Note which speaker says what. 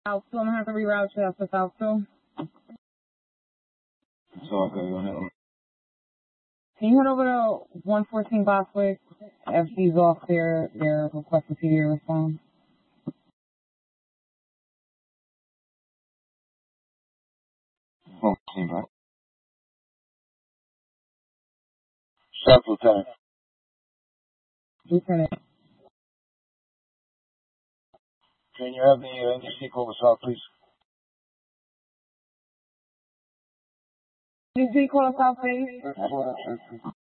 Speaker 1: South still have to reroute you. That's the South still.
Speaker 2: So okay, go ahead.
Speaker 1: Can you head over to 114 Boswick? FC's off their request to see your response.
Speaker 2: Staff Lieutenant.
Speaker 1: Lieutenant.
Speaker 2: Can you have the NDC call us out, please?
Speaker 1: NDC call us out, please.